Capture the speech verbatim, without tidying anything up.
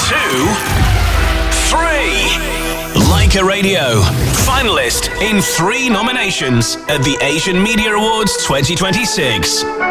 two, three. Leica Radio, finalist in three nominations at the Asian Media Awards twenty twenty-six.